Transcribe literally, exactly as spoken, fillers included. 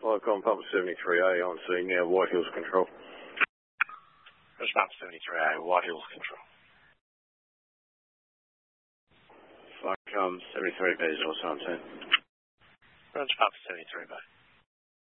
Flycom Pump seventy-three A on scene now, White Hills Control. Roger, Pump seventy-three A, White Hills Control. Flycom seventy-three B is also on scene. Roger, Pump seventy-three B.